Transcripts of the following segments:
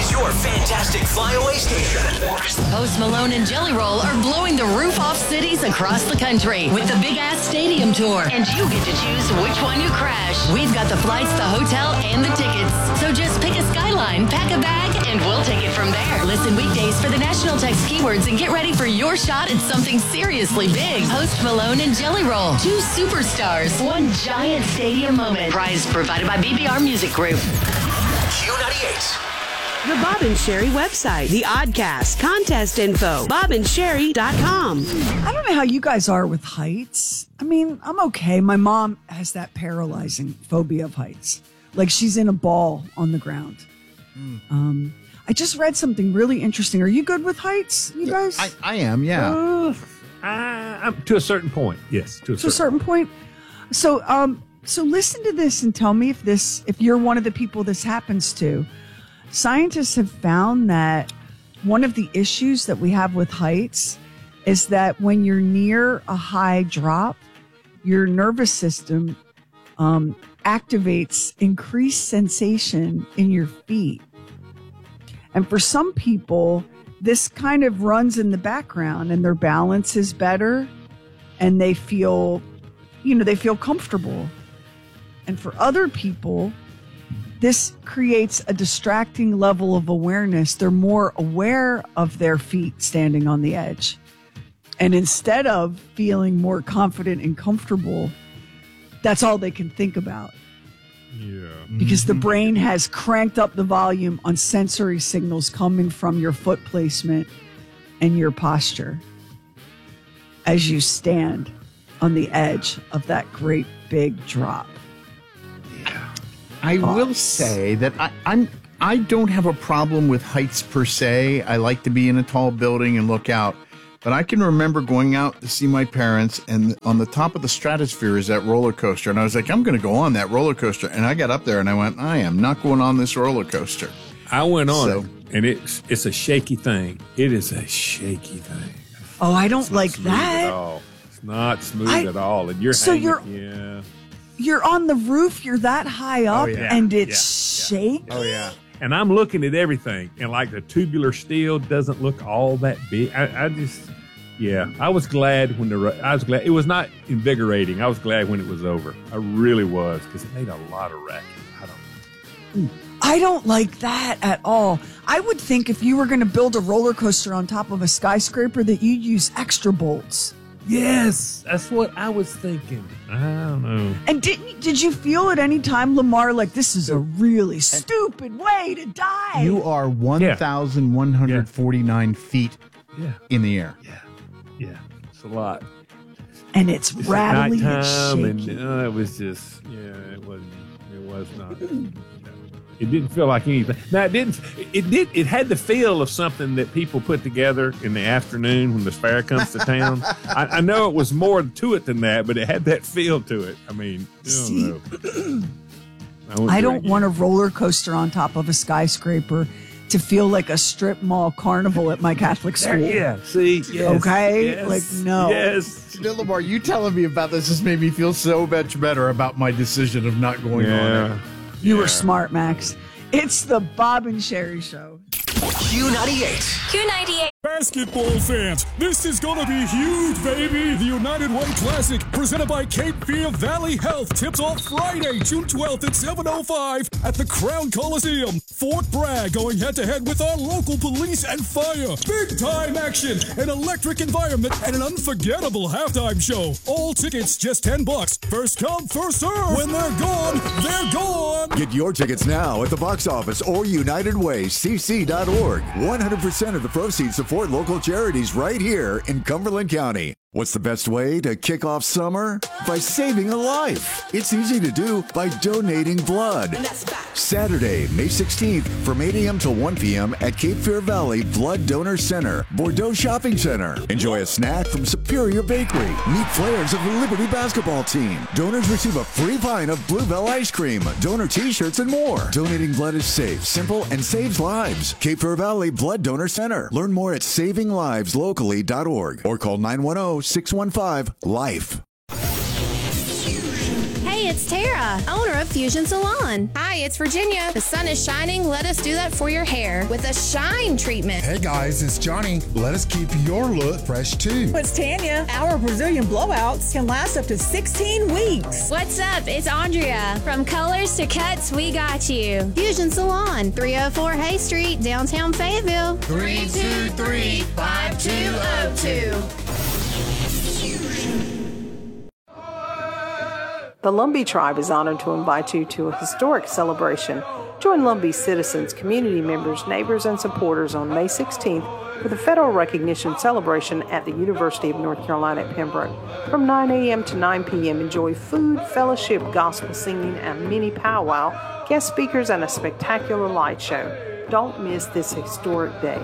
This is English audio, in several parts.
is your fantastic flyaway station. Post Malone and Jelly Roll are blowing the roof off cities across the country with the Big Ass Stadium Tour. And you get to choose which one you crash. We've got the flights, the hotel, and the tickets. So just pick a skyline, pack a bag, and we'll take it from there. Listen weekdays for the national text keywords and get ready for your shot at something seriously big. Post Malone and Jelly Roll. 2 superstars. One giant stadium moment. Prize provided by BBR Music Group. Q98. The Bob and Sherry website, the Oddcast, contest info, bobandsherry.com. I don't know how you guys are with heights. I mean, I'm okay. My mom has that paralyzing phobia of heights. Like she's in a ball on the ground. I just read something really interesting. Are you good with heights, you guys? I am, yeah. To a certain point, yes. To a certain point. So listen to this and tell me if you're one of the people this happens to. Scientists have found that one of the issues that we have with heights is that when you're near a high drop, your nervous system activates increased sensation in your feet. And for some people, this kind of runs in the background and their balance is better and they feel comfortable. And for other people, this creates a distracting level of awareness. They're more aware of their feet standing on the edge. And instead of feeling more confident and comfortable, that's all they can think about. Yeah. Because the brain has cranked up the volume on sensory signals coming from your foot placement and your posture as you stand on the edge of that great big drop. I will say that I don't have a problem with heights per se. I like to be in a tall building and look out. But I can remember going out to see my parents, and on the top of the Stratosphere is that roller coaster. And I was like, I'm going to go on that roller coaster. And I got up there and I went, I am not going on this roller coaster. I went on it, and it's a shaky thing. It is a shaky thing. Oh, I don't like that. At all. It's not smooth at all. And you're You're on the roof, you're that high up, and it's shaky. Oh, yeah. And I'm looking at everything, and like the tubular steel doesn't look all that big. I was glad it was not invigorating. I was glad when it was over. I really was, because it made a lot of racket. I don't like that at all. I would think if you were going to build a roller coaster on top of a skyscraper that you'd use extra bolts. Yes, that's what I was thinking. I don't know. And did you feel at any time, Lamar, like this is a really stupid way to die? You are 1,149 feet in the air. Yeah, it's a lot. And it's rattly and shaky. It was just, it was not. It didn't feel like anything. Now it had the feel of something that people put together in the afternoon when the fair comes to town. I know it was more to it than that, but it had that feel to it. I mean, I don't want a roller coaster on top of a skyscraper to feel like a strip mall carnival at my Catholic school. Yeah, see? Yes, okay? yes, like, no. Yes. Lamar, you telling me about this just made me feel so much better about my decision of not going on it. You were smart, Max. It's the Bob and Sherry Show. Q98. Basketball fans, this is gonna be huge, baby! The United Way Classic, presented by Cape Fear Valley Health, tips off Friday, June 12th at 7:05 at the Crown Coliseum. Fort Bragg going head-to-head with our local police and fire. Big-time action, an electric environment, and an unforgettable halftime show. All tickets just $10. First come, first serve. When they're gone, they're gone. Get your tickets now at the box office or UnitedWayCC.org. 100% of the proceeds support local charities right here in Cumberland County. What's the best way to kick off summer? By saving a life. It's easy to do by donating blood. Saturday, May 16th from 8 a.m. to 1 p.m. at Cape Fear Valley Blood Donor Center, Bordeaux Shopping Center. Enjoy a snack from Superior Bakery. Meet players of the Liberty basketball team. Donors receive a free pint of Bluebell ice cream, donor t-shirts, and more. Donating blood is safe, simple, and saves lives. Cape Fear Valley Blood Donor Center. Learn more at savingliveslocally.org or call 910-615-LIFE. Hey, it's Tara, owner of Fusion Salon. Hi, it's Virginia. The sun is shining. Let us do that for your hair with a shine treatment. Hey guys, it's Johnny. Let us keep your look fresh too. It's Tanya. Our Brazilian blowouts can last up to 16 weeks. What's up? It's Andrea. From colors to cuts, we got you. Fusion Salon, 304 Hay Street, downtown Fayetteville. 323-5202. The Lumbee Tribe is honored to invite you to a historic celebration. Join Lumbee citizens, community members, neighbors, and supporters on May 16th for the Federal Recognition Celebration at the University of North Carolina at Pembroke. From 9 a.m. to 9 p.m., enjoy food, fellowship, gospel singing, a mini powwow, guest speakers, and a spectacular light show. Don't miss this historic day.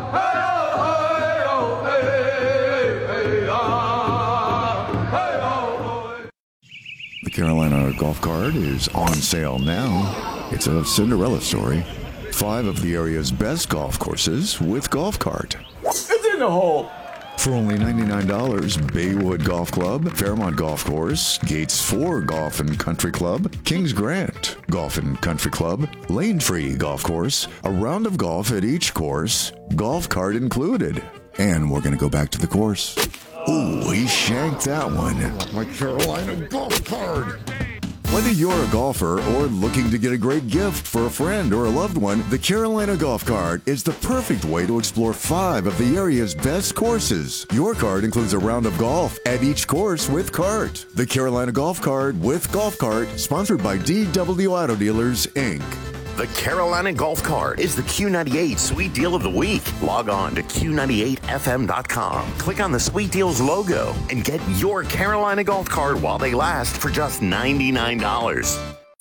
The Carolina Golf Cart is on sale now. It's a Cinderella story. 5 of the area's best golf courses with Golf Cart. It's in the hole. For only $99, Baywood Golf Club, Fairmont Golf Course, Gates 4 Golf and Country Club, Kings Grant Golf and Country Club, Lane Free Golf Course, a round of golf at each course, Golf Cart included. And we're going to go back to the course. Ooh, he shanked that one. My Carolina Golf Cart. Whether you're a golfer or looking to get a great gift for a friend or a loved one, the Carolina Golf Cart is the perfect way to explore 5 of the area's best courses. Your cart includes a round of golf at each course with cart. The Carolina Golf Cart with Golf Cart, sponsored by DW Auto Dealers, Inc. The Carolina Golf Cart is the Q98 Sweet Deal of the Week. Log on to Q98FM.com. Click on the Sweet Deals logo and get your Carolina Golf Cart while they last for just $99.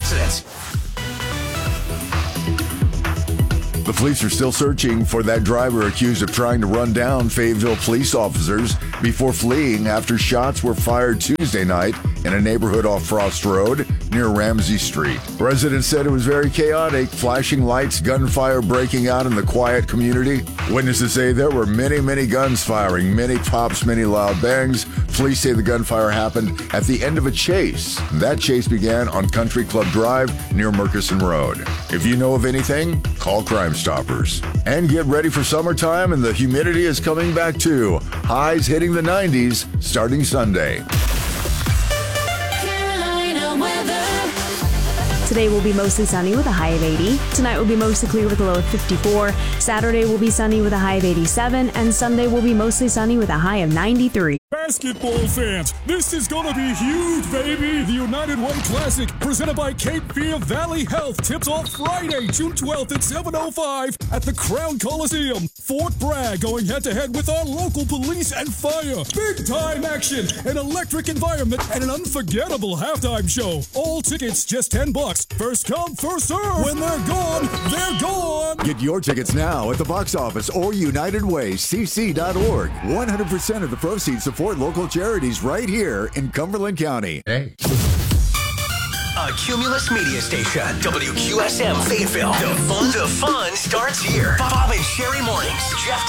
The police are still searching for that driver accused of trying to run down Fayetteville police officers before fleeing after shots were fired Tuesday night in a neighborhood off Frost Road near Ramsey Street. Residents said it was very chaotic, flashing lights, gunfire breaking out in the quiet community. Witnesses say there were many guns firing, many pops, many loud bangs. Police say the gunfire happened at the end of a chase. That chase began on Country Club Drive near Murkison Road. If you know of anything, call Crime Stoppers. And get ready for summertime, and the humidity is coming back too. Highs hitting the 90s starting Sunday. Today will be mostly sunny with a high of 80. Tonight will be mostly clear with a low of 54. Saturday will be sunny with a high of 87. And Sunday will be mostly sunny with a high of 93. Basketball fans, this is gonna be huge, baby! The United Way Classic, presented by Cape Fear Valley Health, tips off Friday, June 12th at 7:05 at the Crown Coliseum. Fort Bragg going head-to-head with our local police and fire. Big-time action, an electric environment, and an unforgettable halftime show. All tickets just $10. First come, first serve. When they're gone, they're gone. Get your tickets now at the box office or UnitedWayCC.org. 100% of the proceeds support local charities right here in Cumberland County. A Cumulus Media Station, WQSM Fayetteville. The fun starts here. Bob and Sherry Mornings. Jeff